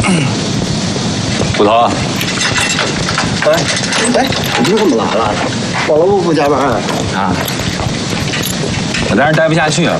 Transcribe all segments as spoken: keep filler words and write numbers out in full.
捕头， 哎哎，你怎么来了？报了不不加班啊？ 啊，我在这待不下去了。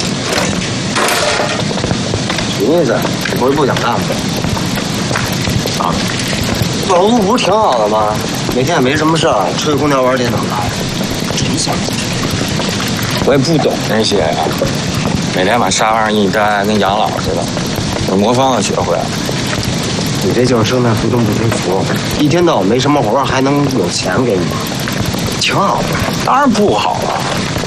什么意思？你不是不想干吗？啊，报了不不是挺好的吗？每天也没什么事儿，吹空调玩电脑的。真想。 我也不懂那些呀，每天往沙发上一待，跟养老似的。我魔方都学会了。 你这就是生态服从不听服，一天到晚没什么活，还能有钱给你，挺好的。 当然不好了，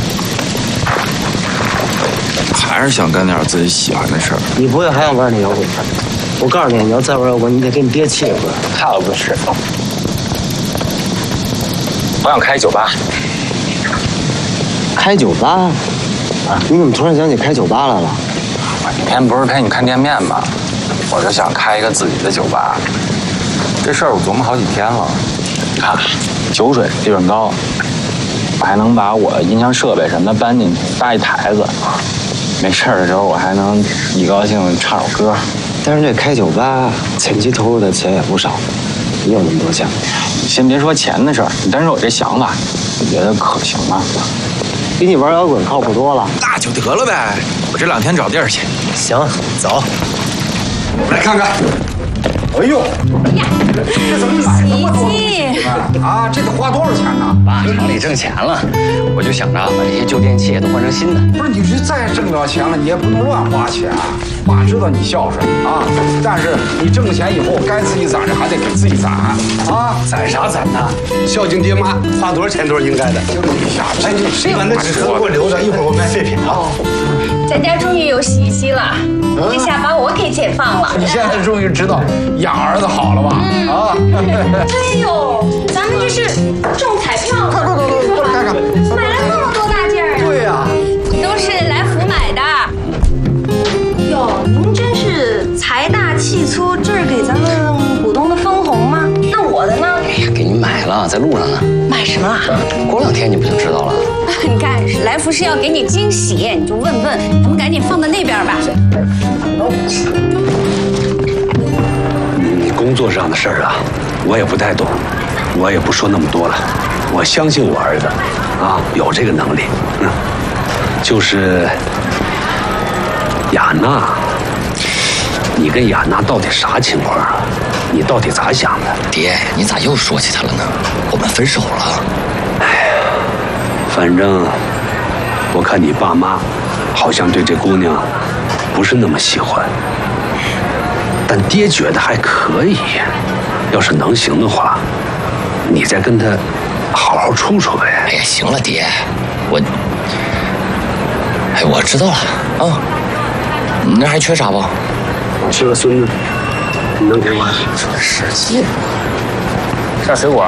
还是想干点自己喜欢的事儿。 你不会还想玩那摇滚？我告诉你，你要再玩摇滚，你得给你爹气死。 他要不是，我想开酒吧。 开酒吧？啊，你怎么突然想起开酒吧来了？ 我那天不是陪你看店面吗？我就想开一个自己的酒吧。这事儿我琢磨好几天了。你看，酒水利润高，我还能把我音响设备什么的搬进去，搭一台子。没事儿的时候，我还能一高兴唱首歌。 但是这开酒吧前期投入的钱也不少，你有那么多钱吗？ 先别说钱的事儿，你单说我这想法，你觉得可行吗？ 比你玩摇滚靠谱多了。 那就得了呗，我这两天找地儿去。 行，走。 来看看。哎呦，这怎么买那么多东西啊？这得花多少钱呢？ 爸，厂里挣钱了，我就想着把这些旧电器都换成新的。 不是，你这再挣着钱了，你也不能乱花钱。爸知道你孝顺啊，但是你挣钱以后该自己攒着还得给自己攒啊。 攒啥攒呢？孝敬爹妈，花多少钱都是应该的。 就这么一下，哎，你谁把那纸盒给我留着，一会儿我买废品啊。 咱家终于有洗衣机了，这下把我给解放了。 你现在终于知道养儿子好了吧？ 嗯、 啊！ 哎呦，咱们这是中彩票了！ 快快快快快看看， 买了那么多大件儿啊！ 对呀， 都是来福买的。哟，您真是财大气粗，这是给咱们股东的分红吗？那我的呢？ 哎呀，给你买了，在路上呢。 买什么了？ 过两天你不就知道了？ 你看，来福是要给你惊喜，你就问问，咱们赶紧放到那边吧。 你工作上的事儿啊，我也不太懂，我也不说那么多了。我相信我儿子，啊，有这个能力。嗯，就是雅娜，你跟雅娜到底啥情况啊？你到底咋想的？ 爹，你咋又说起她了呢？我们分手了。 哎呀，反正我看你爸妈好像对这姑娘不是那么喜欢，但爹觉得还可以。要是能行的话，你再跟她好好处处呗。 哎呀，行了，爹，我，哎，我知道了啊。你那还缺啥不？ 缺个孙子，你能给我？ 使劲。 吃点水果。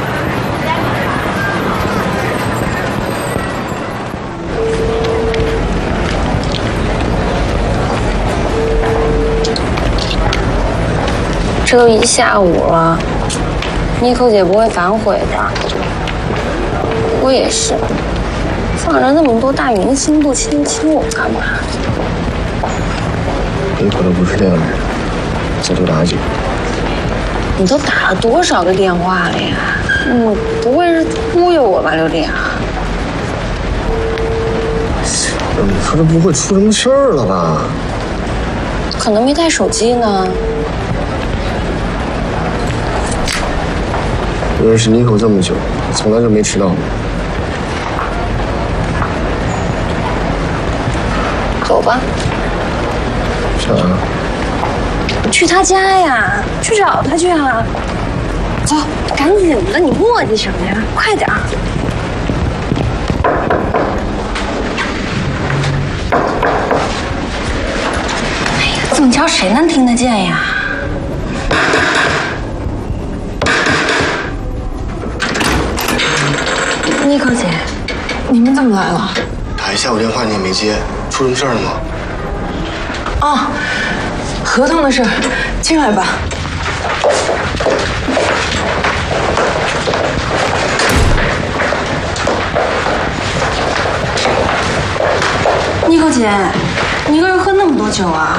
这都一下午了，妮蔻姐不会反悔吧？我也是，放着那么多大明星不亲亲我干嘛？ 妮蔻都不是这样的人，这就打紧。 你都打了多少个电话了呀？嗯，不会是忽悠我吧，刘丽啊？ 你说这不会出什么事儿了吧？ 可能没带手机呢。 我认识妮蔻这么久，从来就没迟到过。 走吧。 啥？ 去他家呀，去找他去啊！走，赶紧的，你磨叽什么呀？快点儿！哎呀，这么叫谁能听得见呀？妮蔻姐，你们怎么来了？ 打一下午电话你也没接，出什么事儿了吗？ 哦，合同的事，进来吧。 妮蔻姐，你一个人喝那么多酒啊？